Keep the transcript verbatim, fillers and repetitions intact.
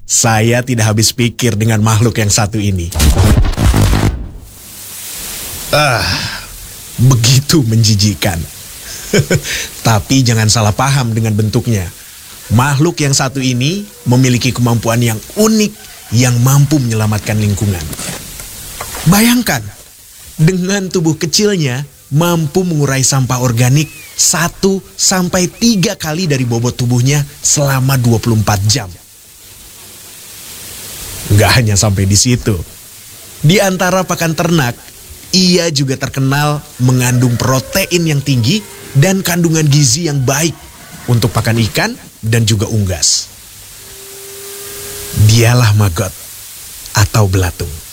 Saya tidak habis pikir dengan makhluk yang satu ini. Ah, begitu menjijikan. Tapi jangan salah paham dengan bentuknya. Makhluk yang satu ini memiliki kemampuan yang unik yang mampu menyelamatkan lingkungan. Bayangkan, dengan tubuh kecilnya mampu mengurai sampah organik satu sampai tiga kali dari bobot tubuhnya selama dua puluh empat jam. Nggak hanya sampai di situ. Di antara pakan ternak, ia juga terkenal mengandung protein yang tinggi dan kandungan gizi yang baik untuk pakan ikan dan juga unggas. Dialah maggot atau belatung.